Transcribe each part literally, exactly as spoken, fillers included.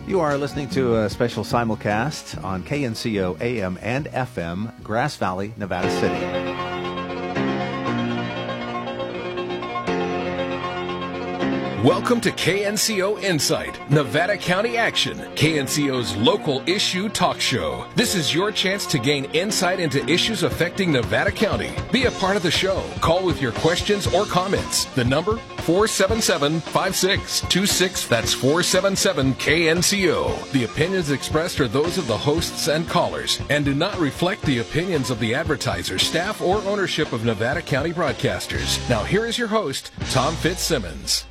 You are listening to a special simulcast on K N C O A M and F M, Grass Valley, Nevada City. Welcome to K N C O Insight, Nevada County Action, K N C O's local issue talk show. This is your chance to gain insight into issues affecting Nevada County. Be a part of the show. Call with your questions or comments. The number, four seven seven, five six two six. That's four seven seven K N C O. The opinions expressed are those of the hosts and callers and do not reflect the opinions of the advertisers, staff, or ownership of Nevada County Broadcasters. Now here is your host, Tom Fitzsimmons.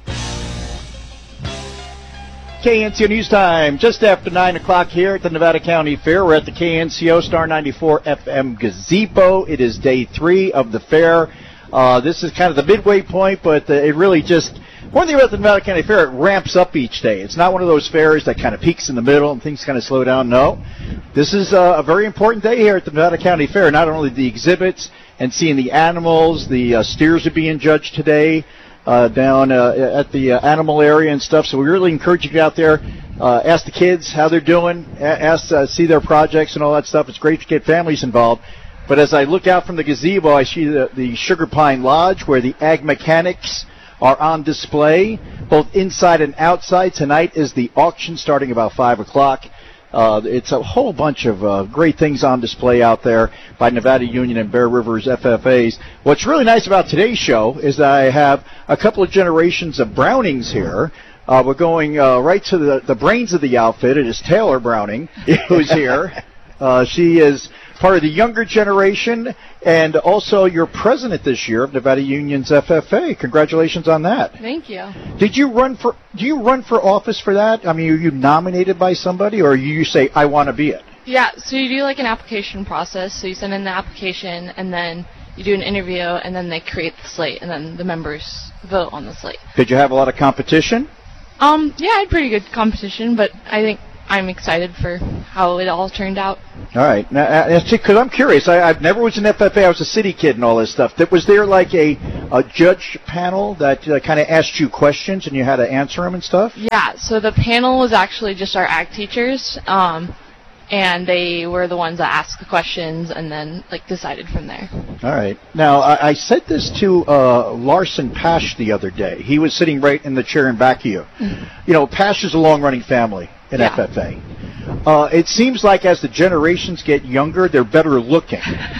K N C O News Time, just after nine o'clock here at the Nevada County Fair. We're at the K N C O Star ninety-four F M Gazebo. It is day three of the fair. Uh, this is kind of the midway point, but uh, it really just, one thing about the Nevada County Fair, it ramps up each day. It's not one of those fairs that kind of peaks in the middle and things kind of slow down. No. This is uh, a very important day here at the Nevada County Fair. Not only the exhibits and seeing the animals, the uh, steers are being judged today. Uh, down uh, at the uh, animal area and stuff. So we really encourage you to get out there, uh, ask the kids how they're doing, a- ask, uh, see their projects and all that stuff. It's great to get families involved. But as I look out from the gazebo, I see the, the Sugar Pine Lodge where the ag mechanics are on display, both inside and outside. Tonight is the auction starting about five o'clock. Uh, it's a whole bunch of uh, great things on display out there by Nevada Union and Bear Rivers F F As. What's really nice about today's show is that I have a couple of generations of Brownings here. Uh, we're going uh, right to the, the brains of the outfit. It is Taylor Browning who's here. Uh, she is part of the younger generation and also your president this year of Nevada Union's F F A. Congratulations on that. Thank you. Did you run for, do you run for office for that? I mean, are you nominated by somebody or you say, I want to be it? Yeah, so you do like an application process. So you send in the application and then you do an interview and then they create the slate and then the members vote on the slate. Did you have a lot of competition? Um, yeah, I had pretty good competition, but I think I'm excited for how it all turned out. All right. Now, uh, because I'm curious. I, I've never was an F F A. I was a city kid and all this stuff. That, was there like a, a judge panel that uh, kind of asked you questions and you had to answer them and stuff? Yeah, so the panel was actually just our ag teachers, um, and they were the ones that asked the questions and then like decided from there. All right. Now, I, I said this to uh, Larson Pash the other day. He was sitting right in the chair in back of you. Mm-hmm. You know, Pash is a long-running family in yeah. F F A. Uh, it seems like as the generations get younger, they're better looking.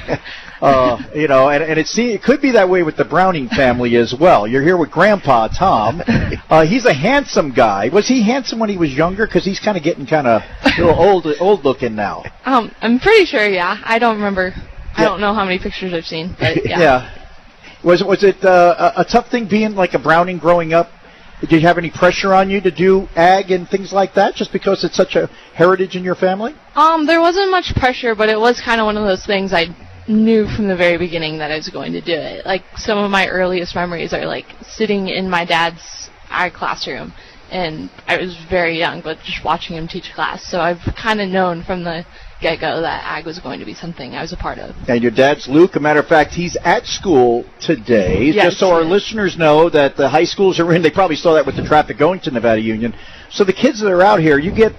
uh, you know, and, and it, see, it could be that way with the Browning family as well. You're here with Grandpa Tom. Uh, he's a handsome guy. Was he handsome when he was younger? Because he's kind of getting kind of old, old looking now. Um, I'm pretty sure, yeah. I don't remember. Yeah. I don't know how many pictures I've seen, but yeah. yeah. Was, was it uh, a, a tough thing being like a Browning growing up? Did you have any pressure on you to do ag and things like that just because it's such a heritage in your family? Um, there wasn't much pressure, but it was kind of one of those things I knew from the very beginning that I was going to do it. Like, some of my earliest memories are, like, sitting in my dad's ag classroom, and I was very young, but just watching him teach class. So I've kind of known from the get-go that ag was going to be something I was a part of. And your dad's Luke. A matter of fact, he's at school today. Yes, just so our listeners know that the high schools are in. They probably saw that with the traffic going to Nevada Union. So the kids that are out here, you get,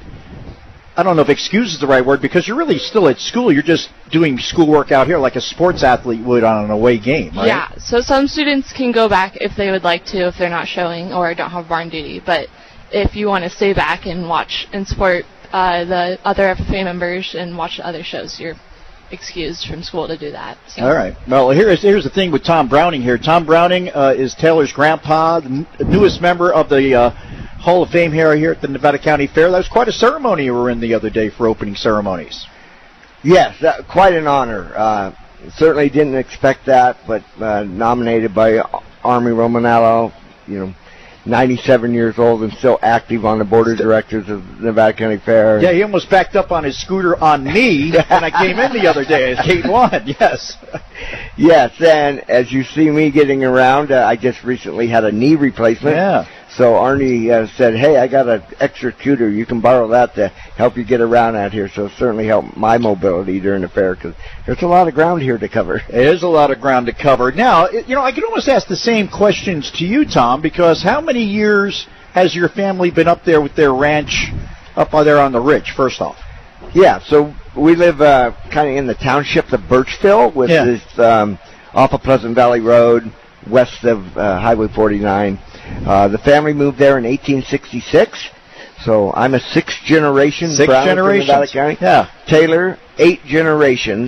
I don't know if excuse is the right word, because you're really still at school. You're just doing schoolwork out here like a sports athlete would on an away game, right? Yeah, so some students can go back if they would like to, if they're not showing or don't have barn duty. But if you want to stay back and watch and support uh, the other F F A members and watch the other shows, you're excused from school to do that. So. All right. Well, here's here's the thing with Tom Browning here. Tom Browning uh, is Taylor's grandpa, the n- newest member of the uh, Hall of Fame here, here at the Nevada County Fair. That was quite a ceremony you were in the other day for opening ceremonies. Yes, uh, quite an honor. Uh, certainly didn't expect that, but uh, nominated by Army Romanello, you know, ninety-seven years old and still active on the board of directors of the Nevada County Fair. Yeah, he almost backed up on his scooter on me when I came in the other day at Gate one, yes. Yes, and as you see me getting around, uh, I just recently had a knee replacement. Yeah. So Arnie uh, said, hey, I got an extra scooter. You can borrow that to help you get around out here. So it certainly helped my mobility during the fair because there's a lot of ground here to cover. There is a lot of ground to cover. Now, you know, I could almost ask the same questions to you, Tom, because how many years has your family been up there with their ranch up there on the ridge, first off? Yeah, so we live uh, kind of in the township of Birchville, which Yeah. is um, off of Pleasant Valley Road, west of uh, Highway forty-nine. Uh, the family moved there in eighteen sixty-six, so I'm a sixth generation. Six Browns from generations. Nevada County. Yeah. Taylor, eight generations,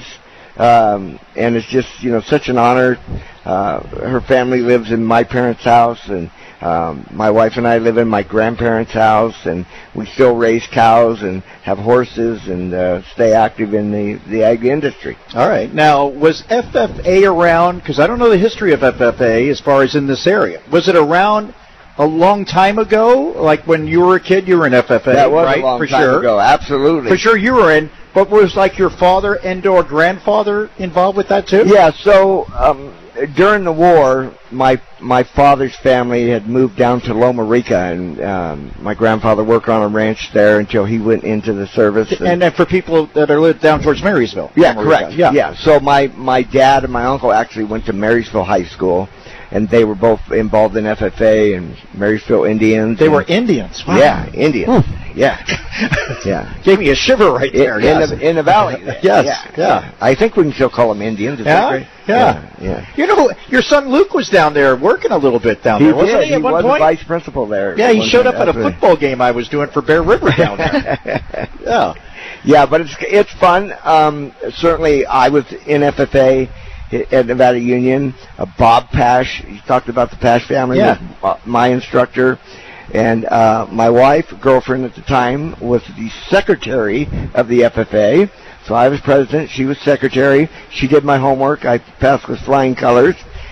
um, and it's just you know such an honor. Uh, her family lives in my parents' house, and um, my wife and I live in my grandparents' house, and we still raise cows and have horses and uh, stay active in the, the ag industry. All right. Now, was F F A around, because I don't know the history of F F A as far as in this area. Was it around a long time ago? Like when you were a kid, you were in F F A, That was right? a long For time sure. ago, absolutely. For sure you were in, but was like your father and or grandfather involved with that too? Yeah, so um, during the war, my my father's family had moved down to Loma Rica, and um, my grandfather worked on a ranch there until he went into the service. And then for people that are lived down towards Marysville. Yeah, Loma correct. Rica. Yeah. yeah. So my, my dad and my uncle actually went to Marysville High School, and they were both involved in F F A and Marysville Indians. They and, were Indians. Wow. Yeah, Indians. Yeah. yeah. Gave me a shiver right In, there. in, yes. the, in the valley. there. Yes, Yeah, yeah. I think we can still call them Indians. Is that Yeah, right? yeah. Yeah. yeah. You know, your son Luke was down there working a little bit down He there, wasn't did. he, at He one was point? a vice principal there. Yeah, at he one showed point, up at a absolutely. football game I was doing for Bear River down there. yeah. Yeah, but it's it's fun. Um, certainly, I was in F F A at Nevada Union. Uh, Bob Pash, he talked about the Pash family, Yeah. was my instructor. And uh, my wife, girlfriend at the time, was the secretary of the F F A. So I was president, she was secretary. She did my homework. I passed with flying colors.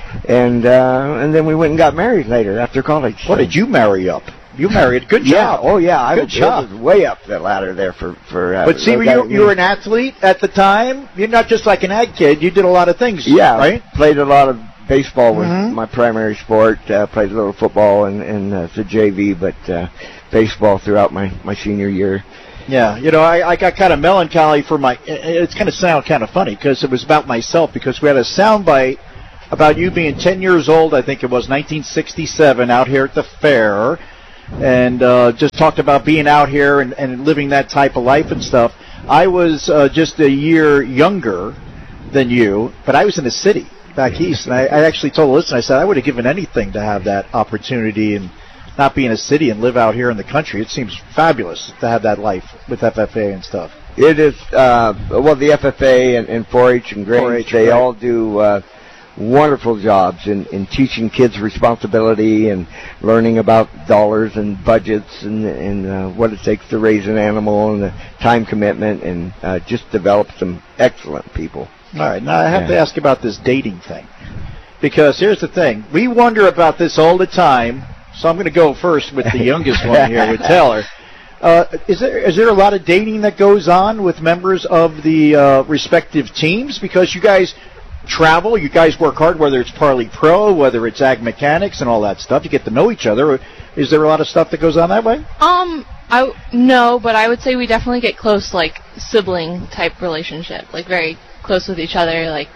And uh, and then we went and got married later after college. What did you marry up? You married. Good Yeah. job. Oh, yeah. I Good was, job. was way up the ladder there for for. Uh, But see, you you were an athlete at the time. You're not just like an ag kid. You did a lot of things. Yeah, right. Played a lot of baseball was Mhm. my primary sport. Uh, played a little football and and uh, the J V, but uh, baseball throughout my my senior year. Yeah, you know, I, I got kind of melancholy for my. It's going to sound kind of funny because it was about myself because we had a soundbite about you being ten years old. I think it was nineteen sixty-seven out here at the fair, and uh, just talked about being out here and, and living that type of life and stuff. I was uh, just a year younger than you, but I was in the city back east, and I, I actually told the listener, I said I would have given anything to have that opportunity and not be in a city and live out here in the country. It seems fabulous to have that life with F F A and stuff. It is uh, well, the F F A and, and four H and Grange, four H, they right. all do uh, wonderful jobs in, in teaching kids responsibility and learning about dollars and budgets and, and uh, what it takes to raise an animal and the time commitment, and uh, just develop some excellent people. All right, now I have Yeah. to ask about this dating thing. Because here's the thing. We wonder about this all the time, so I'm going to go first with the youngest one here, with Taylor. Uh, is there is there a lot of dating that goes on with members of the uh, respective teams? Because you guys travel, you guys work hard, whether it's Parley Pro, whether it's Ag Mechanics and all that stuff. You get to know each other. Is there a lot of stuff that goes on that way? Um, I no, but I would say we definitely get close, like sibling type relationship, like very close with each other. Like,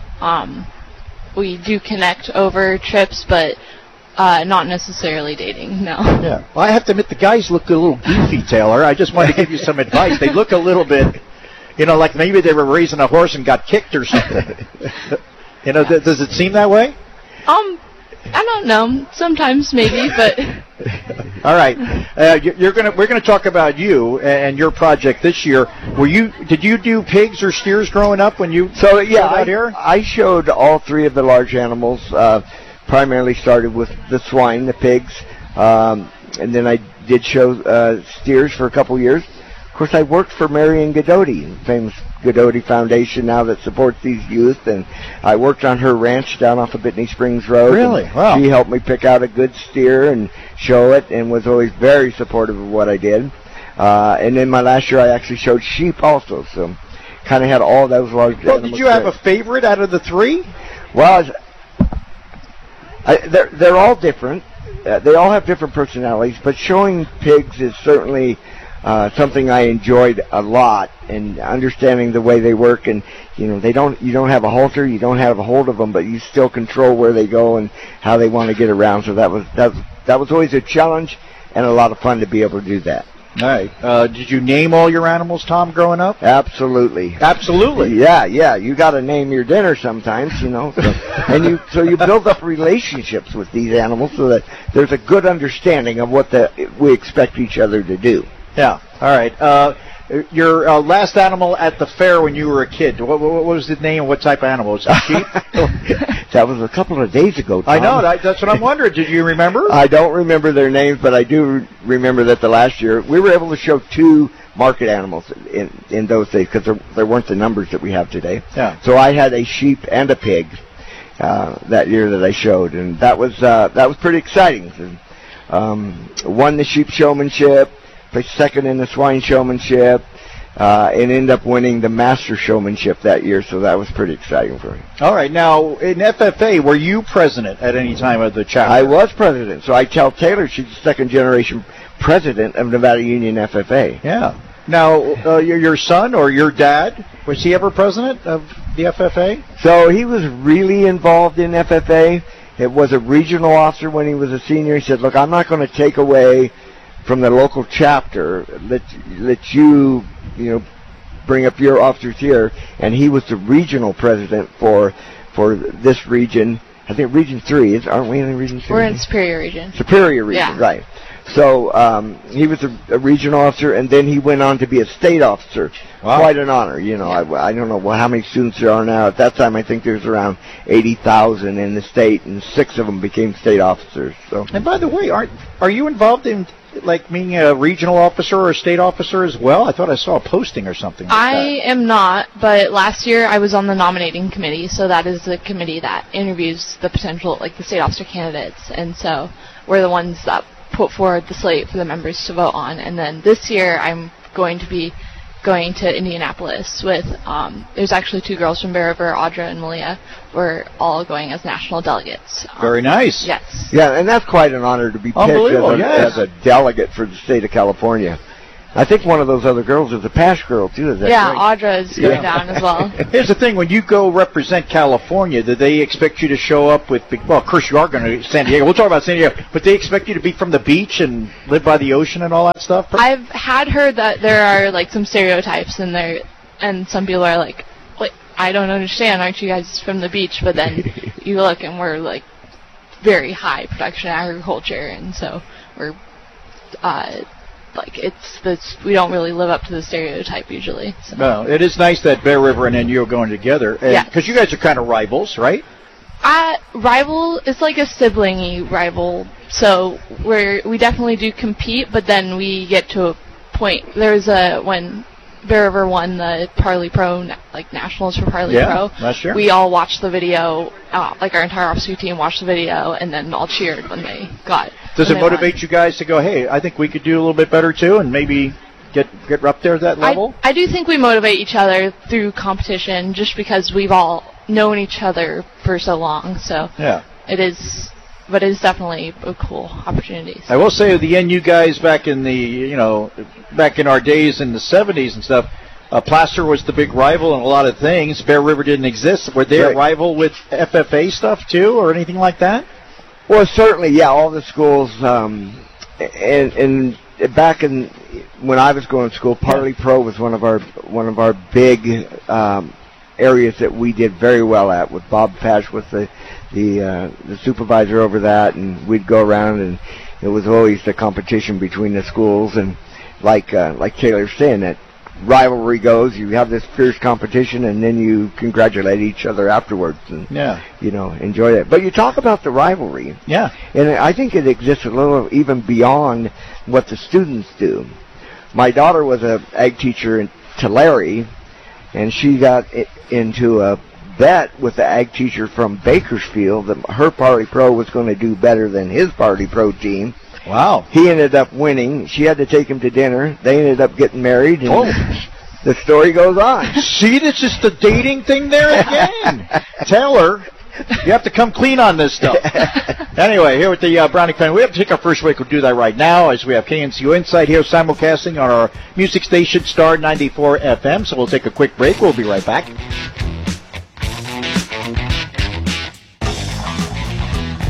um, we do connect over trips, but uh, not necessarily dating. No. Yeah. Well, I have to admit the guys look a little goofy, Taylor. I just wanted to give you some advice. They look a little bit, you know, like maybe they were raising a horse and got kicked or something. You know, th- does it seem that way? Um, I don't know. Sometimes maybe, but All right. Uh, you- you're gonna we're gonna talk about you and your project this year. Were you did you do pigs or steers growing up when you So yeah, showed out I, here? I showed all three of the large animals. Uh, primarily started with the swine, the pigs, um, and then I did show uh, steers for a couple years. Of course, I worked for Marion Godoti, the famous Godoti Foundation now that supports these youth, and I worked on her ranch down off of Bitney Springs Road. Really? And Wow. She helped me pick out a good steer and show it, and was always very supportive of what I did. Uh, and then my last year, I actually showed sheep also, so kind of had all those large Well, animals. did you have there. a favorite out of the three? Well, as- I, they're they're all different. Uh, they all have different personalities, but showing pigs is certainly uh, something I enjoyed a lot, and understanding the way they work. And you know, they don't you don't have a halter, you don't have a hold of them, but you still control where they go and how they want to get around. So that was that was, that was always a challenge and a lot of fun to be able to do that. All right. Uh, did you name all your animals, Tom, growing up? Absolutely. Absolutely. Yeah, yeah. You got to name your dinner sometimes, you know. So, and you so you build up relationships with these animals so that there's a good understanding of what the, we expect each other to do. Yeah. All right. Uh, your uh, last animal at the fair when you were a kid, what, what was the name? What type of animal? Was it a sheep? That was a couple of days ago, Tom. I know. That, that's what I'm wondering. Did you remember? I don't remember their names, but I do remember that the last year we were able to show two market animals in in those days because there, there weren't the numbers that we have today. Yeah. So I had a sheep and a pig uh, that year that I showed, and that was uh, that was pretty exciting. Um, won the sheep showmanship, placed second in the swine showmanship. Uh, and ended up winning the master showmanship that year, so that was pretty exciting for me. All right. Now, in F F A, were you president at any time of the chapter? I was president, so I tell Taylor she's the second-generation president of Nevada Union F F A. Yeah. Now, uh, your, your son or your dad, was he ever president of the F F A? So he was really involved in F F A. It was a regional officer when he was a senior. He said, look, I'm not going to take away from the local chapter, let, let you, you know, bring up your officers here. And he was the regional president for for this region. I think Region three, is, aren't we in Region three? We're in Superior Region. Superior Region, yeah. Right. So um, he was a, a regional officer, and then he went on to be a state officer. Wow. Quite an honor. You know, Yeah. I, I don't know well, how many students there are now. At that time, I think there's around eighty thousand in the state, and six of them became state officers. So. And by the way, aren't are you involved in like being a regional officer or a state officer as well? I thought I saw a posting or something like I that. am not, but last year I was on the nominating committee, so that is the committee that interviews the potential, like the state officer candidates, and so we're the ones that put forward the slate for the members to vote on. And then this year I'm going to be going to Indianapolis with, um, there's actually two girls from Bear River, Audra and Malia. We're all going as national delegates. Um, Very nice. Yes. Yeah, and that's quite an honor to be picked as Unbelievable, a, yes. as a delegate for the state of California. I think one of those other girls is a Pash girl, too. Is that Yeah, right? Audra is going Yeah. down as well. Here's the thing, when you go represent California, do they expect you to show up with, big, well, of course you are going to San Diego. We'll talk about San Diego, but they expect you to be from the beach and live by the ocean and all that stuff? I've had heard that there are like some stereotypes in there, and some people are like, "Wait, I don't understand. Aren't you guys from the beach?" But then you look, and we're like very high production agriculture, and so we're uh, like it's this. We don't really live up to the stereotype usually. So. No, it is nice that Bear River and N U are going together. Yeah. Because you guys are kind of rivals, right? Uh, rival is like a sibling-y rival, so we're we definitely do compete, but then we get to a point. There's a when Bear River won the Parley Pro, like nationals for Parley Yeah, Pro. last year. We all watched the video, uh, like our entire officer team watched the video, and then all cheered when they got. Does when it they motivate won. you guys to go, hey, I think we could do a little bit better too, and maybe get get up there at that level? I, I do think we motivate each other through competition, just because we've all known each other for so long. So Yeah. it is, but it is definitely a cool opportunity. I will say the N U guys back in the, you know, back in our days in the seventies and stuff, uh, Placer was the big rival in a lot of things. Bear River didn't exist. Were they Right. a rival with F F A stuff too, or anything like that? Well, certainly, yeah. All the schools, um, and and back in when I was going to school, Parley Pro was one of our one of our big um, areas that we did very well at. With Bob Pash was the the uh, the supervisor over that, and we'd go around, and it was always the competition between the schools, and like uh, like Taylor's saying, that rivalry goes. You have this fierce competition, and then you congratulate each other afterwards, and Yeah. you know, enjoy that. But you talk about the rivalry. Yeah. And I think it exists a little even beyond what the students do. My daughter was a ag teacher in Tulare, and she got i- into a bet with the ag teacher from Bakersfield that her Parley Pro was going to do better than his Parley Pro team. Wow. He ended up winning. She had to take him to dinner. They ended up getting married, and Oh. the story goes on. See, this is the dating thing there again. Taylor, you have to come clean on this stuff. Anyway, here with the uh, Browning family, we have to take our first break. We'll do that right now as we have K N C O Insight here simulcasting on our music station, Star ninety-four F M. So we'll take a quick break. We'll be right back.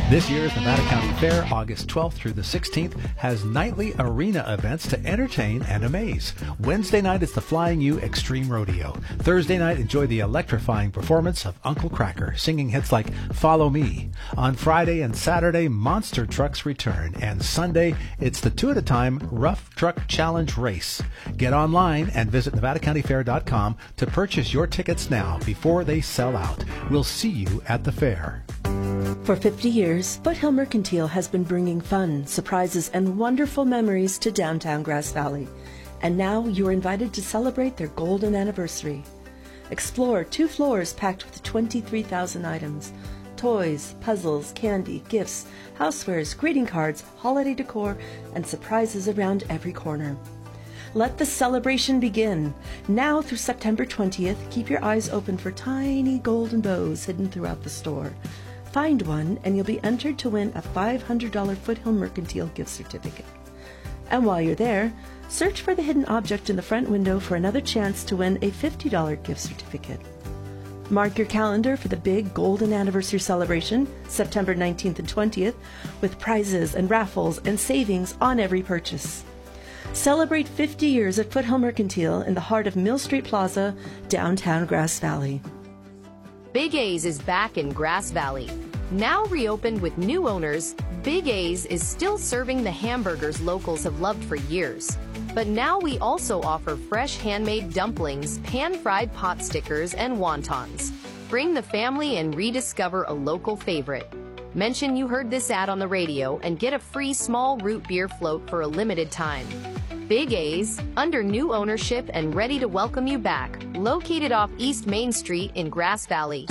This year's Nevada County Fair, August twelfth through the sixteenth, has nightly arena events to entertain and amaze. Wednesday night is the Flying U Extreme Rodeo. Thursday night, enjoy the electrifying performance of Uncle Cracker, singing hits like Follow Me. On Friday and Saturday, monster trucks return. And Sunday, it's the two at a time Rough Truck Challenge Race. Get online and visit Nevada County Fair dot com to purchase your tickets now before they sell out. We'll see you at the fair. For fifty years, Foothill Mercantile has been bringing fun, surprises, and wonderful memories to downtown Grass Valley. And now you are invited to celebrate their golden anniversary. Explore two floors packed with twenty-three thousand items. Toys, puzzles, candy, gifts, housewares, greeting cards, holiday decor, and surprises around every corner. Let the celebration begin. Now through September twentieth, keep your eyes open for tiny golden bows hidden throughout the store. Find one and you'll be entered to win a five hundred dollars Foothill Mercantile gift certificate. And while you're there, search for the hidden object in the front window for another chance to win a fifty dollars gift certificate. Mark your calendar for the big golden anniversary celebration, September nineteenth and twentieth, with prizes and raffles and savings on every purchase. Celebrate fifty years at Foothill Mercantile in the heart of Mill Street Plaza, downtown Grass Valley. Big A's is back in Grass Valley. Now reopened with new owners, Big A's is still serving the hamburgers locals have loved for years. But now we also offer fresh handmade dumplings, pan-fried pot stickers, and wontons. Bring the family and rediscover a local favorite. Mention you heard this ad on the radio and get a free small root beer float for a limited time. Big A's, under new ownership and ready to welcome you back, located off East Main Street in Grass Valley.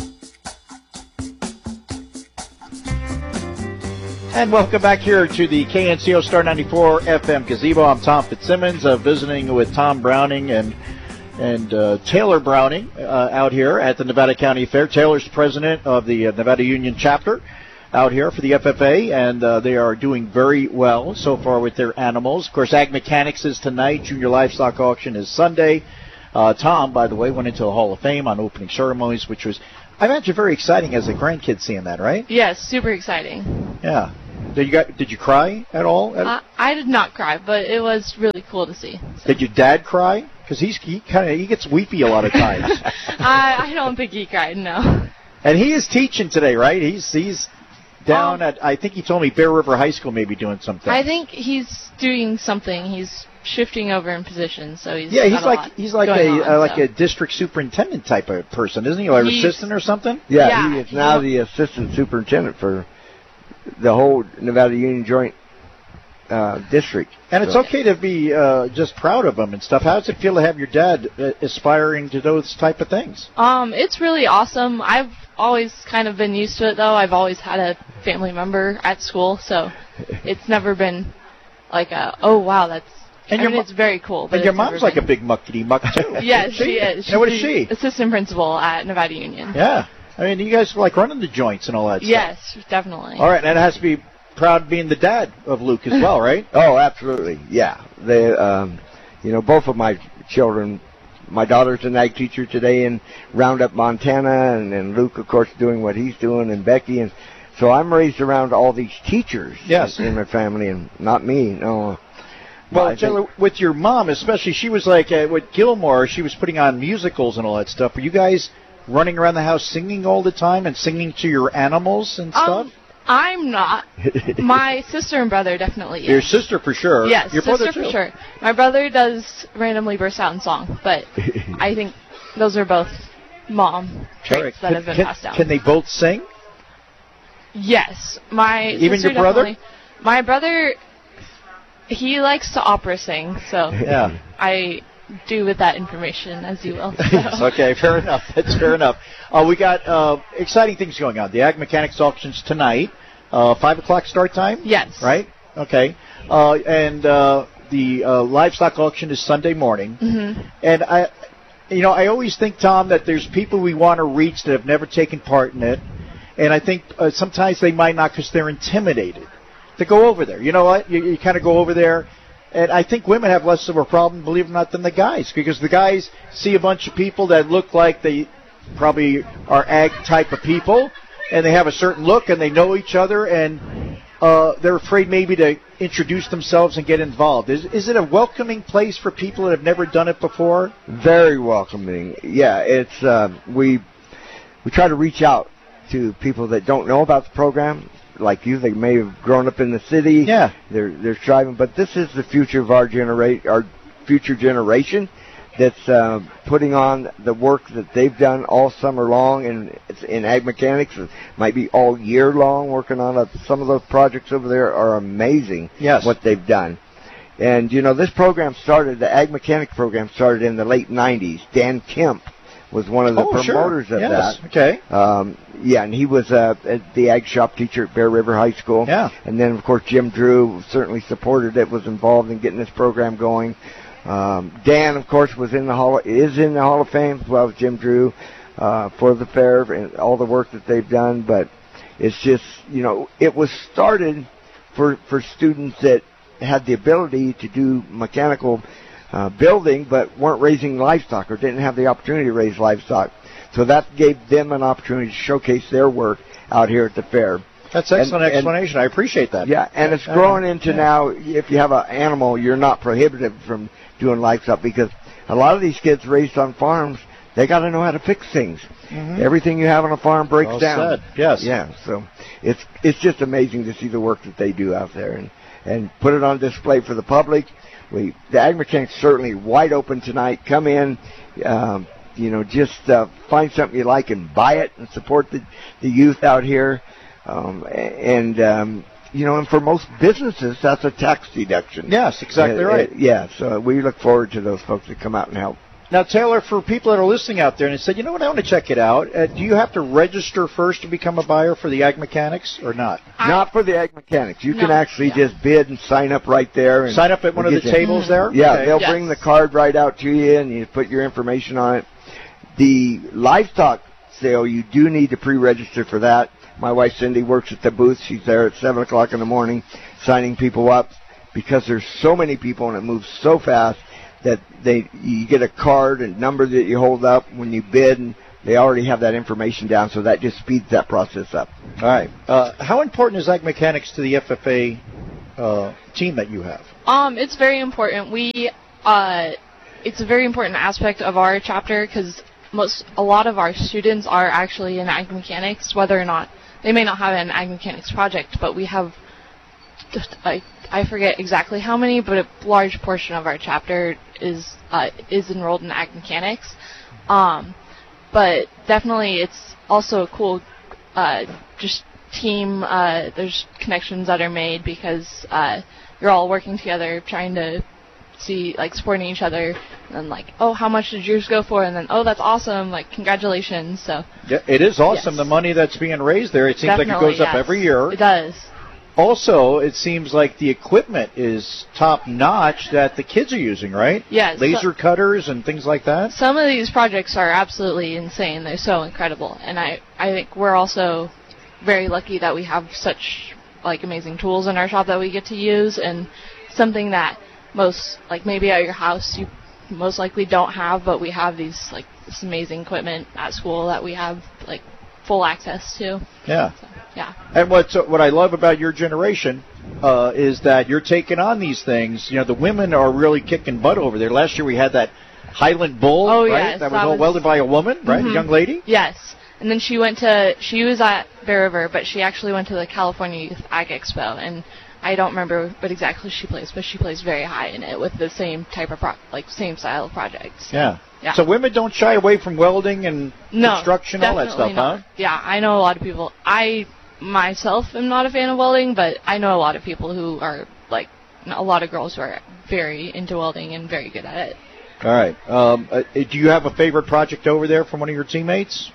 And welcome back here to the K N C O Star ninety-four F M Gazebo. I'm Tom Fitzsimmons, uh, visiting with Tom Browning and and uh, Taylor Browning uh, out here at the Nevada County Fair. Taylor's president of the uh, Nevada Union chapter out here for the F F A, and uh, they are doing very well so far with their animals. Of course, Ag Mechanics is tonight. Junior Livestock Auction is Sunday. Uh, Tom, by the way, went into the Hall of Fame on opening ceremonies, which was, I imagine, very exciting as a grandkid seeing that, right? Yes, super exciting. Yeah. Did you got, did you cry at all? Uh, I did not cry, but it was really cool to see. So. Did your dad cry? Because he's he kind of he gets weepy a lot of times. I I don't think he cried, no. And he is teaching today, right? He's he's down um, at, I think he told me, Bear River High School, maybe doing something. I think he's doing something. He's shifting over in position, so he's yeah. He's got like a lot he's like a going on, uh, like so. a district superintendent type of person, isn't he? Like he's, assistant or something? Yeah, yeah he is now the assistant superintendent for the whole Nevada Union Joint uh, district. And it's so. okay to be uh, just proud of him and stuff. How does it feel to have your dad uh, aspiring to those type of things? Um, it's really awesome. I've always kind of been used to it, though. I've always had a family member at school, so it's never been like a, oh, wow, that's, and I your mean, mo- it's very cool. But and your it's mom's never like been. a big muckety-muck, too. Yes, she is. She's and what is she? Assistant principal at Nevada Union. Yeah. I mean, you guys like running the joints and all that yes, stuff. Yes, definitely. All right, and it has to be proud being the dad of Luke as well, right? Oh, absolutely, yeah. They, um, you know, both of my children, my daughter's an ag teacher today in Roundup, Montana, and, and Luke, of course, doing what he's doing, and Becky, and so I'm raised around all these teachers yes. in my family, and not me, no. Well, I Taylor, with your mom especially, she was like, uh, with Gilmore, she was putting on musicals and all that stuff. Were you guys running around the house singing all the time and singing to your animals and stuff? Um, I'm not. My sister and brother definitely is. Your sister for sure. Yes, your sister brother for too. sure. My brother does randomly burst out in song, but I think those are both mom traits that can, have been can, passed down. Can they both sing? Yes. My Even sister your brother? definitely. My brother, he likes to opera sing, so yeah. I do with that information, as you will. So. Okay, fair enough. That's fair enough. Uh, we got uh, exciting things going on. The Ag Mechanics auctions tonight, uh, five o'clock start time. Yes. Right. Okay. Uh, and uh, the uh, livestock auction is Sunday morning. Mm-hmm. And I, you know, I always think, Tom, that there's people we want to reach that have never taken part in it, and I think uh, sometimes they might not because they're intimidated to go over there. You know what? You, you kind of go over there. And I think women have less of a problem, believe it or not, than the guys, because the guys see a bunch of people that look like they probably are ag type of people, and they have a certain look, and they know each other, and uh, they're afraid maybe to introduce themselves and get involved. Is is it a welcoming place for people that have never done it before? Very welcoming. Yeah, it's uh, we we try to reach out to people that don't know about the program, like you. They may have grown up in the city. Yeah, they're they're striving, but this is the future of our genera- our future generation. That's uh, putting on the work that they've done all summer long, and it's in ag mechanics. It might be all year long working on a, some of those projects over there are amazing. Yes. What they've done. And, you know, this program started, the ag mechanic program started in the late nineties. Dan Kemp was one of the oh, promoters sure. of yes. that. Okay. Um, yeah, and he was uh, the ag shop teacher at Bear River High School. Yeah. And then, of course, Jim Drew certainly supported it, was involved in getting this program going. Um, Dan, of course, was in the hall, is in the Hall of Fame as well as Jim Drew uh, for the fair and all the work that they've done. But it's just, you know, it was started for for students that had the ability to do mechanical uh, building, but weren't raising livestock or didn't have the opportunity to raise livestock. So that gave them an opportunity to showcase their work out here at the fair. That's an excellent and, explanation. And, I appreciate that. Yeah, and it's growing into yeah. now, if you have an animal, you're not prohibited from doing livestock, because a lot of these kids raised on farms, they got to know how to fix things. Mm-hmm. Everything you have on a farm breaks well down. Said. Yes. Yeah, so it's it's just amazing to see the work that they do out there and, and put it on display for the public. We the Ag Mechanics certainly wide open tonight. Come in, um, you know, just uh, find something you like and buy it and support the, the youth out here. Um, and um, you know, and for most businesses, that's a tax deduction. Yes, exactly uh, right. Uh, yeah, so we look forward to those folks that come out and help. Now, Taylor, for people that are listening out there and they said, you know what, I want to check it out, uh, do you have to register first to become a buyer for the Ag Mechanics or not? I, not for the Ag Mechanics. You no, can actually yeah. just bid and sign up right there. And sign up at one of the tables you. there? Yeah, okay. they'll yes. bring the card right out to you and you put your information on it. The livestock sale, you do need to pre-register for that. My wife Cindy works at the booth. She's there at seven o'clock in the morning signing people up because there's so many people and it moves so fast that they you get a card and number that you hold up when you bid, and they already have that information down, so that just speeds that process up. All right. Uh, how important is Ag Mechanics to the F F A uh, team that you have? Um, it's very important. We, uh, it's a very important aspect of our chapter because most, a lot of our students are actually in Ag Mechanics, whether or not they may not have an Ag Mechanics project, but we have, just, I, I forget exactly how many, but a large portion of our chapter is uh, is enrolled in Ag Mechanics. Um, but definitely it's also a cool uh, just team. Uh, there's connections that are made because uh, you're all working together trying to see, like, supporting each other, and like, oh, how much did yours go for? And then, oh, that's awesome, like, congratulations. So yeah, it is awesome, yes. the money that's being raised there. It seems Definitely, like it goes yes. up every year. It does. Also, it seems like the equipment is top-notch that the kids are using, right? Yes. Laser so, cutters and things like that? Some of these projects are absolutely insane. They're so incredible. And I, I think we're also very lucky that we have such, like, amazing tools in our shop that we get to use, and something that most, like, maybe at your house you most likely don't have, but we have these, like, this amazing equipment at school that we have, like, full access to. Yeah. So, yeah. And what what I love about your generation uh, is that you're taking on these things. You know, the women are really kicking butt over there. Last year we had that Highland Bull, oh, right? Yes, that was that all was, welded by a woman, right? Mm-hmm. A young lady? Yes. And then she went to, she was at Bear River, but she actually went to the California Youth Ag Expo, and I don't remember what exactly she plays, but she plays very high in it with the same type of, pro- like, same style of projects. Yeah. Yeah. So women don't shy away from welding and no, construction, all that stuff, not. huh? Yeah, I know a lot of people. I myself am not a fan of welding, but I know a lot of people who are, like, a lot of girls who are very into welding and very good at it. All right. Um, uh, do you have a favorite project over there from one of your teammates?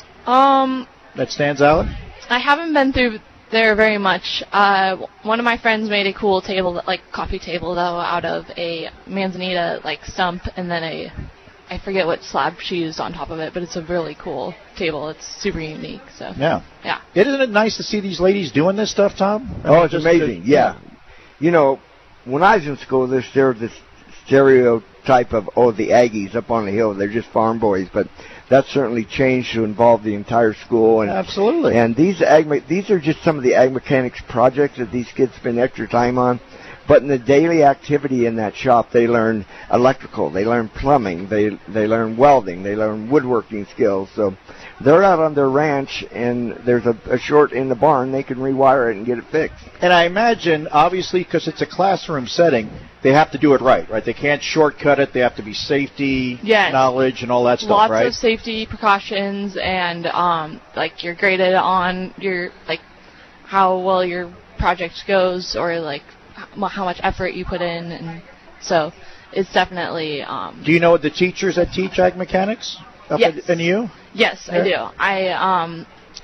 Um, that stands out? I haven't been through there very much. Uh, one of my friends made a cool table, like coffee table, though, out of a manzanita, like, stump, and then a, I forget what slab she used on top of it, but it's a really cool table. It's super unique. So yeah, yeah. Isn't it nice to see these ladies doing this stuff, Tom? I oh, mean, it's amazing. To, yeah. yeah, you know, when I was in school, this there was this stereotype of, oh, the Aggies up on the hill, they're just farm boys, but that's certainly changed to involve the entire school. And, Absolutely. And these ag, these are just some of the ag mechanics projects that these kids spend extra time on. But in the daily activity in that shop, they learn electrical, they learn plumbing, they they learn welding, they learn woodworking skills. So they're out on their ranch, and there's a, a short in the barn. They can rewire it and get it fixed. And I imagine, obviously, because it's a classroom setting, they have to do it right, right? They can't shortcut it. They have to be safety, Yes. knowledge, and all that stuff, Lots right? of safety precautions, and um, like you're graded on your like how well your project goes, or like h- how much effort you put in, and so it's definitely. Um, Do you know the teachers that teach ag mechanics up Yes. at N U? Yes, I do. I um,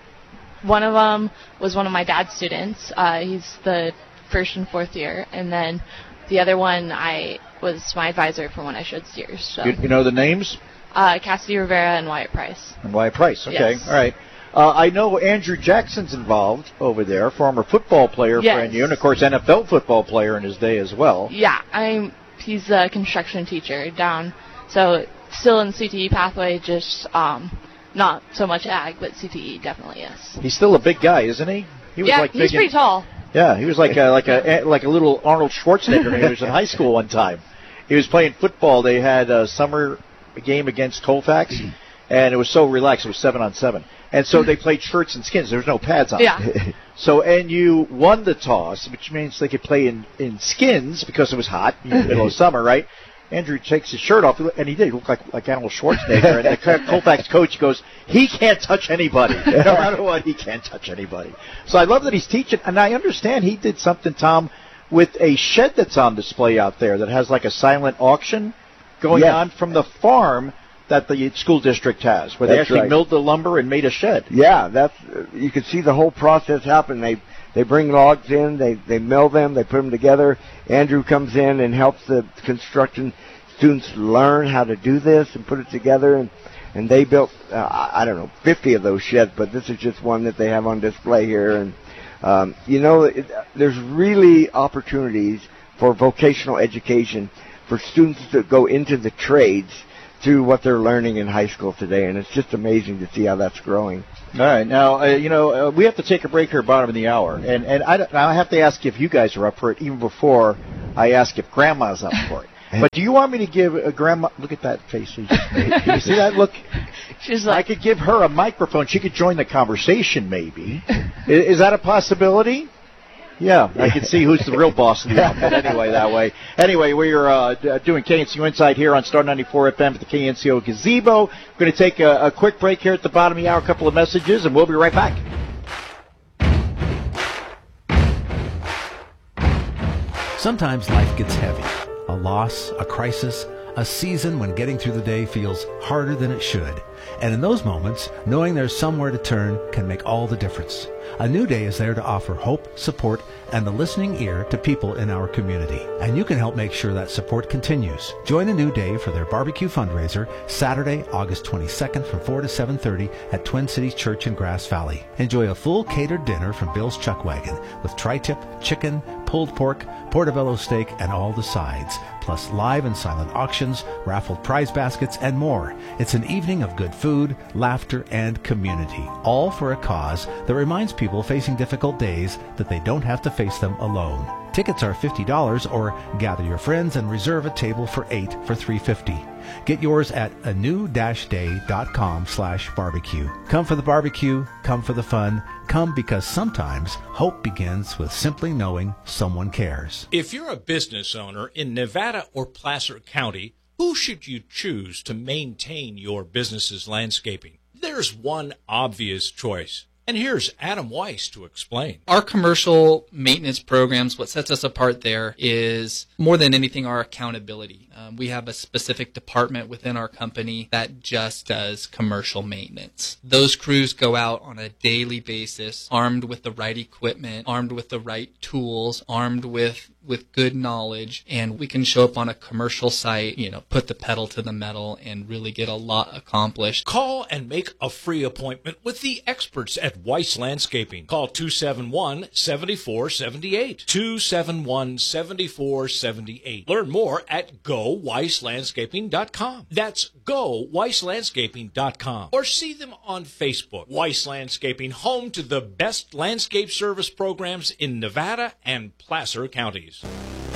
one of them was one of my dad's students. Uh, he's the first and fourth year, and then the other one I was my advisor for when I showed steers. So. You, you know the names? Uh, Cassidy Rivera and Wyatt Price. And Wyatt Price. Okay, Yes. all right. Uh, I know Andrew Jackson's involved over there, former football player Yes. for N U, and of course N F L football player in his day as well. Yeah, I'm. He's a construction teacher down, so still in C T E pathway, just um, not so much ag, but C T E definitely is. He's still a big guy, isn't he? He was yeah, like he's big pretty in, tall. Yeah, he was like a, like a like a little Arnold Schwarzenegger when he was in high school one time. He was playing football. They had a summer game against Colfax, and it was so relaxed. It was seven on seven, and so they played shirts and skins. There was no pads on. Yeah. So N U won the toss, which means they could play in, in skins because it was hot in the middle of summer, right? Andrew takes his shirt off, and he did. He looked like, like Arnold Schwarzenegger. And the Colfax coach goes, he can't touch anybody. No matter what, he can't touch anybody. So I love that he's teaching. And I understand he did something, Tom, with a shed that's on display out there that has like a silent auction going Yes. on from the farm that the school district has, where they That's actually right. milled the lumber and made a shed. Yeah, that's uh, you can see the whole process happen. They they bring logs in, they they mill them, they put them together. Andrew comes in and helps the construction students learn how to do this and put it together, and and they built uh, I I don't know fifty of those sheds, but this is just one that they have on display here. And um, you know, it, there's really opportunities for vocational education for students to go into the trades through what they're learning in high school today, and it's just amazing to see how that's growing. All right, now uh, you know uh, we have to take a break here, bottom of the hour, and and I, don't- I have to ask if you guys are up for it, even before I ask if Grandma's up for it. But do you want me to give a Grandma? Look at that face she just made. You see that look? She's I like, could give her a microphone. She could join the conversation, maybe. Is, is that a possibility? Yeah, I can see who's the real boss of the outfit anyway that way. Anyway, we're uh, d- doing K N C O Inside here on Star ninety-four F M at the K N C O Gazebo. We're going to take a, a quick break here at the bottom of the hour, a couple of messages, and we'll be right back. Sometimes life gets heavy. A loss, a crisis, a season when getting through the day feels harder than it should. And in those moments, knowing there's somewhere to turn can make all the difference. A New Day is there to offer hope, support, and the listening ear to people in our community. And you can help make sure that support continues. Join A New Day for their barbecue fundraiser Saturday, August twenty-second from four to seven thirty at Twin Cities Church in Grass Valley. Enjoy a full catered dinner from Bill's Chuck Wagon with tri-tip, chicken, pulled pork, portobello steak, and all the sides, plus live and silent auctions, raffled prize baskets, and more. It's an evening of good food, laughter, and community, all for a cause that reminds people facing difficult days that they don't have to face them alone. Tickets are fifty dollars, or gather your friends and reserve a table for eight for three hundred fifty dollars. Get yours at a new dash day dot com slash barbecue. Come for the barbecue, come for the fun, come because sometimes hope begins with simply knowing someone cares. If you're a business owner in Nevada or Placer County, who should you choose to maintain your business's landscaping? There's one obvious choice. And here's Adam Weiss to explain. Our commercial maintenance programs, what sets us apart there is more than anything our accountability. Um, we have a specific department within our company that just does commercial maintenance. Those crews go out on a daily basis, armed with the right equipment, armed with the right tools, armed with with good knowledge, and we can show up on a commercial site, you know, put the pedal to the metal and really get a lot accomplished. Call and make a free appointment with the experts at Weiss Landscaping. Call two seven one, seven four seven eight. two seven one, seven four seven eight. Learn more at go weiss landscaping dot com. That's go weiss landscaping dot com. Or see them on Facebook. Weiss Landscaping, home to the best landscape service programs in Nevada and Placer counties.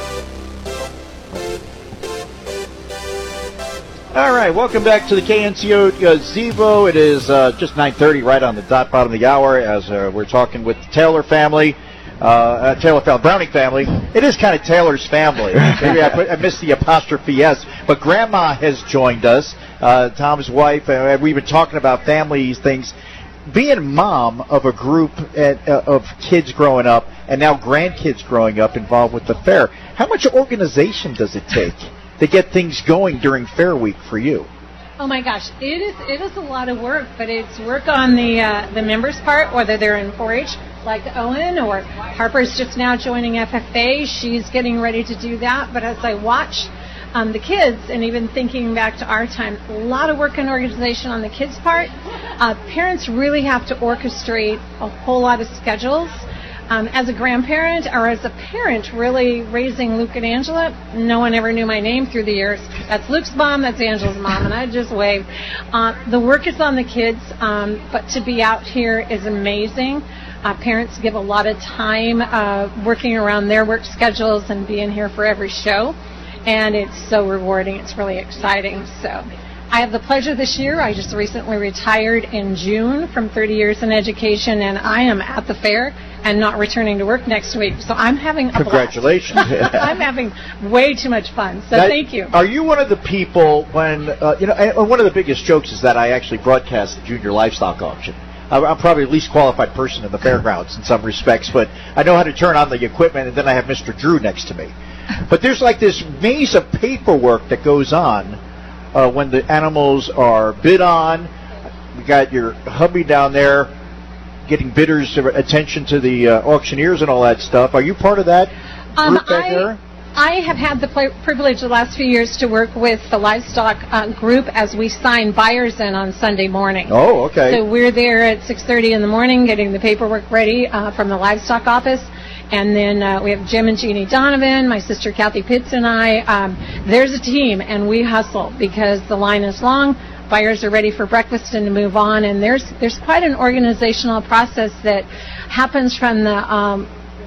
All right, welcome back to the K N C O Gazebo. It is uh, just nine thirty, right on the dot bottom of the hour, as uh, we're talking with the Taylor family, uh, uh, Taylor family, Browning family. It is kind of Taylor's family. Maybe I, put, I missed the apostrophe S, but Grandma has joined us, uh, Tom's wife, and we've been talking about family things. Being mom of a group at, uh, of kids growing up, and now grandkids growing up involved with the fair, how much organization does it take to get things going during Fair Week for you? Oh my gosh, it is it is a lot of work, but it's work on the uh, the members' part, whether they're in four H like Owen, or Harper's just now joining F F A. She's getting ready to do that. But as I watch um, the kids, and even thinking back to our time, a lot of work and organization on the kids' part. Uh, parents really have to orchestrate a whole lot of schedules. Um, as a grandparent or as a parent really raising Luke and Angela, no one ever knew my name through the years. That's Luke's mom, that's Angela's mom, and I just wave. Uh, the work is on the kids, um, but to be out here is amazing. Uh, parents give a lot of time uh, working around their work schedules and being here for every show, and it's so rewarding. It's really exciting. So I have the pleasure this year. I just recently retired in June from thirty years in education, and I am at the fair and not returning to work next week. So I'm having a Congratulations. blast. I'm having way too much fun. So That, thank you. Are you one of the people when, uh, you know, and one of the biggest jokes is that I actually broadcast the junior livestock auction. I'm I'm probably the least qualified person in the fairgrounds in some respects, but I know how to turn on the equipment, and then I have Mister Drew next to me. But there's like this maze of paperwork that goes on uh, when the animals are bid on. We got your hubby down there getting bidders' attention to the uh, auctioneers and all that stuff. Are you part of that Um, group back I, there? I have had the pl- privilege the last few years to work with the livestock uh, group as we sign buyers in on Sunday morning. Oh, okay. So we're there at six thirty in the morning getting the paperwork ready uh, from the livestock office. And then uh, we have Jim and Jeannie Donovan, my sister Kathy Pitts and I. Um, there's a team, and we hustle because the line is long. Buyers are ready for breakfast and to move on. And there's there's quite an organizational process that happens from the um,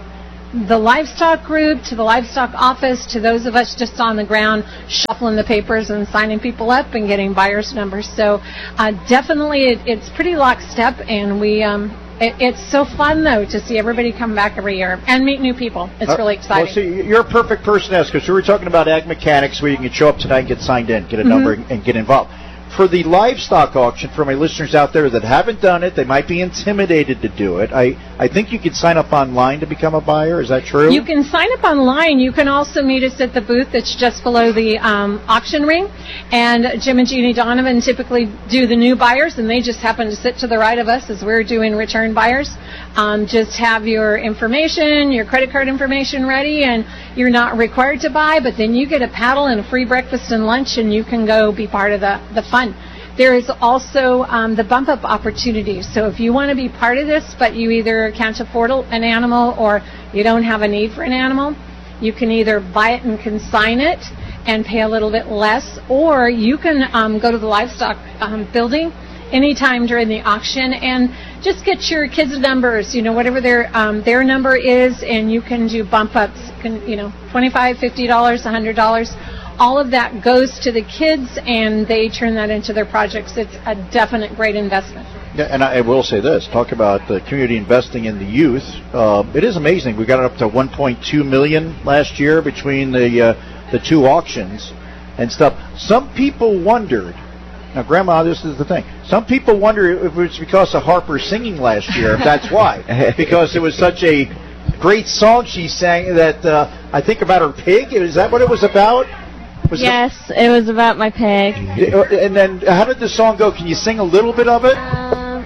the livestock group to the livestock office to those of us just on the ground shuffling the papers and signing people up and getting buyers' numbers. So uh, definitely it, it's pretty lockstep, and we um, it, it's so fun, though, to see everybody come back every year and meet new people. It's really exciting. Well, see, you're a perfect person to ask, because we were talking about ag mechanics where you can show up tonight and get signed in, get a Mm-hmm. number, and, and get involved. For the livestock auction, for my listeners out there that haven't done it, they might be intimidated to do it. I, I think you could sign up online to become a buyer. Is that true? You can sign up online. You can also meet us at the booth that's just below the um, auction ring. And Jim and Jeannie Donovan typically do the new buyers, and they just happen to sit to the right of us as we're doing return buyers. Um, just have your information, your credit card information ready, and you're not required to buy, but then you get a paddle and a free breakfast and lunch, and you can go be part of the, the fun. There is also um, the bump-up opportunity. So if you want to be part of this, but you either can't afford an animal or you don't have a need for an animal, you can either buy it and consign it and pay a little bit less, or you can um, go to the livestock um, building anytime during the auction and just get your kids' numbers, you know, whatever their um, their number is, and you can do bump-ups, can, you know, twenty-five dollars, fifty dollars, one hundred dollars. All of that goes to the kids, and they turn that into their projects. It's a definite great investment. Yeah, and I will say this, talk about the community investing in the youth. Uh, it is amazing. We got it up to one point two million dollars last year between the uh, the two auctions and stuff. Some people wondered, now, Grandma, this is the thing. Some people wonder if it was because of Harper singing last year, if that's why. Because it was such a great song she sang that uh, I think about her pig. Is that what it was about? Was yes, it, it was about my pig. And then how did the song go? Can you sing a little bit of it? Um,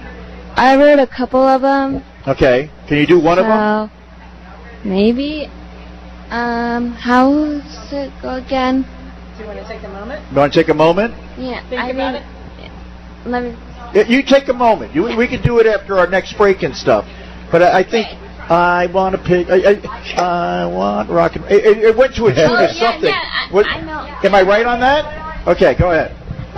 I wrote a couple of them. Okay. Can you do one so of them? Maybe. Um, how does it go again? Do you want to take a moment? You want to take a moment? Yeah. Think I about mean, it. Let me. Yeah, you take a moment. You, we can do it after our next break and stuff. But I, I think I want to pick. I, I, I want rock and. It, it went to a tune Oh, or yeah, something. yeah, I, What, I know. am I right on that? Okay, go ahead.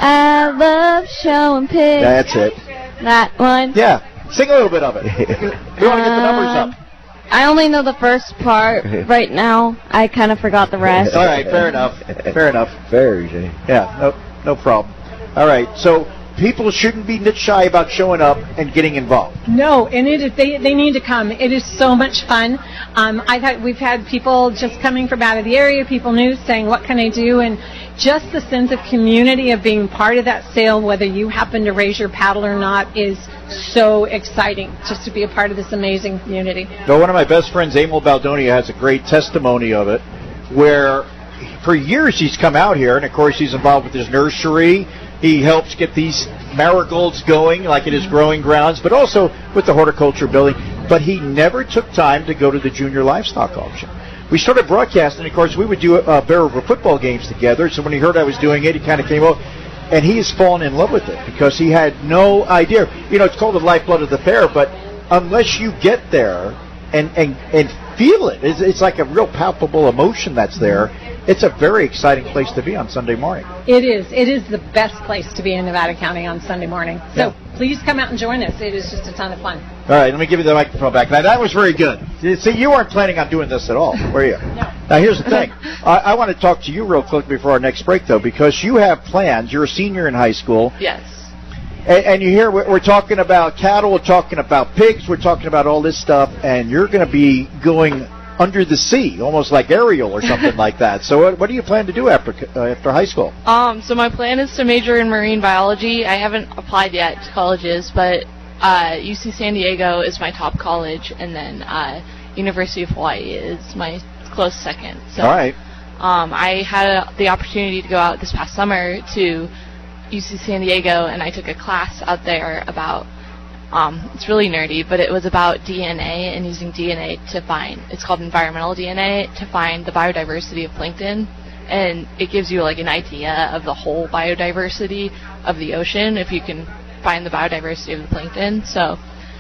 I love showing pigs. That's it. That one. Yeah, sing a little bit of it. We want to get the numbers Um, up. I only know the first part right now. I kind of forgot the rest. All right, fair enough. Fair enough. Fair, you say. Yeah, no, no problem. All right, so people shouldn't be shy about showing up and getting involved. No, and it is, they they need to come. It is so much fun. Um, I've had we've had people just coming from out of the area, people new, saying, "What can I do?" And just the sense of community of being part of that sale, whether you happen to raise your paddle or not, is so exciting. Just to be a part of this amazing community. So one of my best friends, Emil Baldonia, has a great testimony of it, where for years he's come out here, and of course he's involved with his nursery. He helps get these marigolds going, like at his growing grounds, but also with the horticulture building. But he never took time to go to the junior livestock auction. We started broadcasting, of course, we would do uh, Bear River football games together. So when he heard I was doing it, he kind of came over, and he has fallen in love with it because he had no idea. You know, it's called the lifeblood of the fair, but unless you get there and and and feel it, it's, it's like a real palpable emotion that's there. It's a very exciting place to be on Sunday morning. It is. It is the best place to be in Nevada County on Sunday morning. So Yeah. please come out and join us. It is just a ton of fun. All right, let me give you the microphone back. Now, that was very good. See, you weren't planning on doing this at all, were you? No. Now, here's the thing. I, I want to talk to you real quick before our next break, though, because you have plans. You're a senior in high school. Yes. And, and you hear we're, we're talking about cattle, we're talking about pigs, we're talking about all this stuff, and you're going to be going under the sea, almost like Ariel or something like that. So what, what do you plan to do after uh, after high school? Um, so my plan is to major in marine biology. I haven't applied yet to colleges, but uh, U C San Diego is my top college, and then uh, University of Hawaii is my close second. So, All right. Um, I had the opportunity to go out this past summer to U C San Diego, and I took a class out there about, um, it's really nerdy, but it was about D N A and using D N A to find, it's called environmental D N A, to find the biodiversity of plankton. And it gives you like an idea of the whole biodiversity of the ocean if you can find the biodiversity of the plankton. So,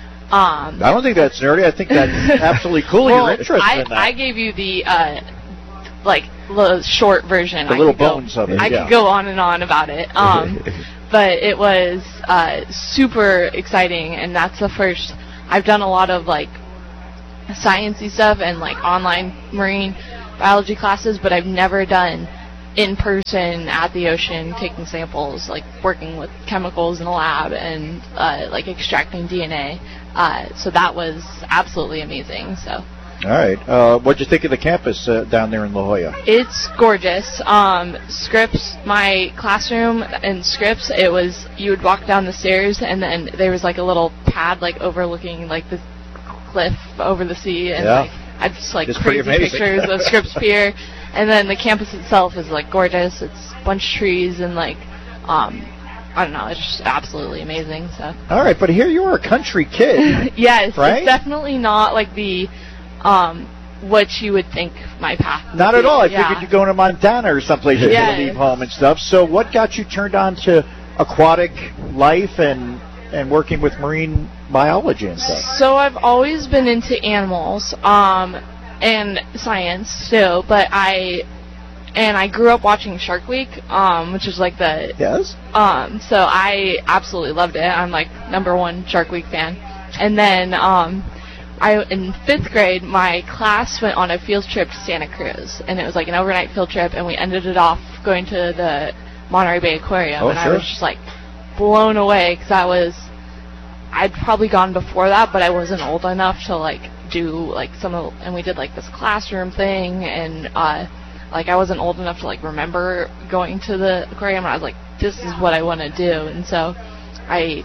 um, I don't think that's nerdy. I think that's absolutely cool. well, You're interested I, in that. I gave you the, uh, like, the short version. The I little could go- bones of it, I yeah. could go on and on about it. Um, but it was uh, super exciting, and that's the first. I've done a lot of like sciencey stuff and like online marine biology classes, but I've never done in person at the ocean taking samples, like working with chemicals in a lab and uh, like extracting D N A. Uh, so that was absolutely amazing. So. All right. Uh, what'd you think of the campus uh, down there in La Jolla? It's gorgeous. Um, Scripps, my classroom in Scripps, it was, you would walk down the stairs and then there was like a little pad like overlooking like the cliff over the sea, and Yeah. like I've just like It's pretty crazy amazing. pictures of Scripps Pier, and then the campus itself is like gorgeous. It's a bunch of trees and like, um, I don't know, it's just absolutely amazing. So. All right, but here you are, a country kid. Yes, Right? it's definitely not like the, um, what you would think my path would Not be. at all. I Yeah. figured you'd go to Montana or someplace you're Yes. going to leave home and stuff. So what got you turned on to aquatic life and and working with marine biology and stuff? So I've always been into animals, um, and science too, but I, and I grew up watching Shark Week, um, which is like the, Yes. um, so I absolutely loved it. I'm like number one Shark Week fan. And then, um, I, in fifth grade, my class went on a field trip to Santa Cruz, and it was like an overnight field trip, and we ended it off going to the Monterey Bay Aquarium, Oh, and I sure. was just like blown away, because I was, I'd probably gone before that, but I wasn't old enough to like do like some of, and we did like this classroom thing, and uh, like I wasn't old enough to like remember going to the aquarium, and I was like, this is what I want to do, and so I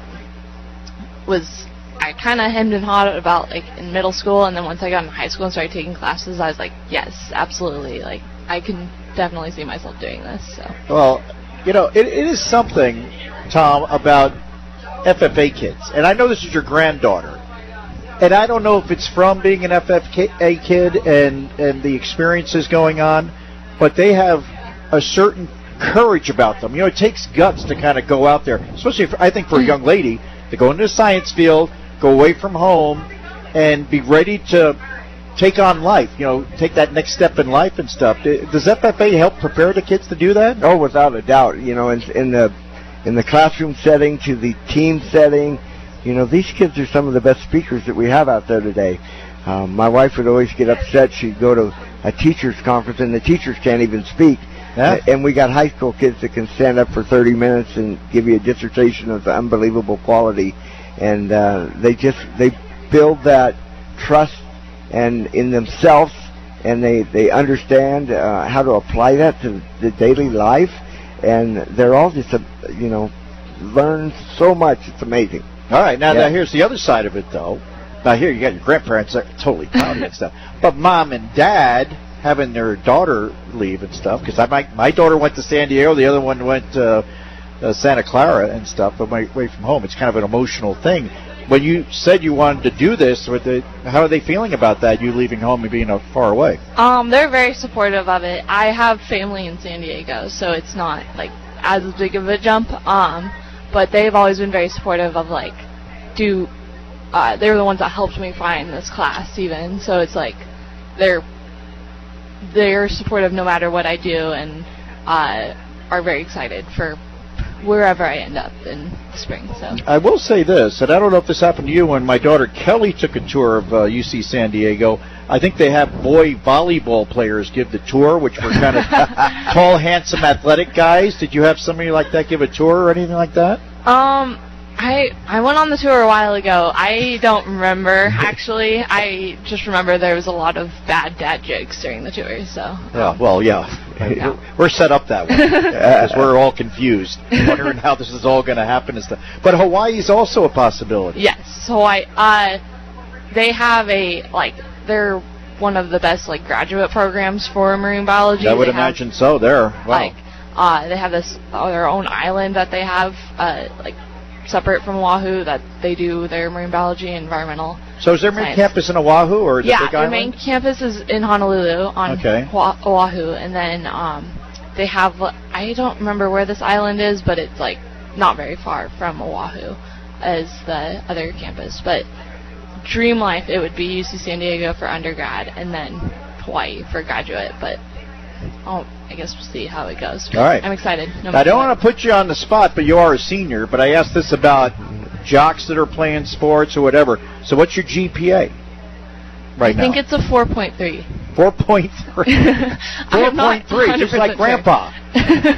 was, I kind of hemmed and hawed about like in middle school, and then once I got in high school and started taking classes, I was like, yes, absolutely, like I can definitely see myself doing this. So. Well, you know, it, it is something, Tom, about F F A kids. And I know this is your granddaughter. and I don't know if it's from being an F F A kid and, and the experiences going on, but they have a certain courage about them. You know, it takes guts to kind of go out there, especially, for, I think, for a young lady, to go into the science field, go away from home, and be ready to take on life, you know, take that next step in life and stuff. Does F F A help prepare the kids to do that? Oh, without a doubt. You know, in, in the in the classroom setting to the team setting, you know, these kids are some of the best speakers that we have out there today. Um, my wife would always get upset. She'd go to a teacher's conference, and the teachers can't even speak. Yeah. And we got high school kids that can stand up for thirty minutes and give you a dissertation of unbelievable quality. And uh, they just, they build that trust and in themselves, and they, they understand uh, how to apply that to the daily life. And they're all just, a, you know, learn so much. It's amazing. All right, now, Yeah. now here's the other side of it, though. Now here you got your grandparents that are totally proud and stuff, but mom and dad having their daughter leave and stuff, because I my my daughter went to San Diego, the other one went to uh, Santa Clara and stuff, but away from home. It's kind of an emotional thing. When you said you wanted to do this, with the, how are they feeling about that? You leaving home and being uh, far away? Um, they're very supportive of it. I have family in San Diego, so it's not like as big of a jump. Um, but they've always been very supportive of like, do. Uh, they're the ones that helped me find this class, even. So it's like, they're they're supportive no matter what I do, and uh, are very excited for wherever I end up in the spring. So I will say this, and I don't know if this happened to you, when my daughter Kelly took a tour of uh, U C San Diego, I think they have boy volleyball players give the tour, which were kind of tall, handsome, athletic guys. Did you have somebody like that give a tour or anything like that? Um, I I went on the tour a while ago. I don't remember, actually. I just remember there was a lot of bad dad jokes during the tour, so. Yeah, well, yeah. Yeah. We're set up that way because we're all confused, wondering how this is all going to happen and stuff. But Hawaii's also a possibility. Yes, Hawaii. Uh, they have a, like, they're one of the best, like, graduate programs for marine biology. I would They imagine have, so there. Wow. Like, uh, they have this, uh, their own island that they have, uh, like, separate from Oahu, that they do their marine biology and environmental. So is their main science. campus in Oahu, or is yeah, it Big their Island? main campus is in Honolulu on Okay. Oa- Oahu, and then um, they have, I don't remember where this island is, but it's like not very far from Oahu as the other campus. But dream life, it would be U C San Diego for undergrad, and then Hawaii for graduate. But I'll, I guess we'll see how it goes. All right. I'm excited. No I don't want to put you on the spot, but you are a senior. But I asked this about jocks that are playing sports or whatever. So what's your G P A right I think now? it's a four point three. four point three. four point three, just like Grandpa.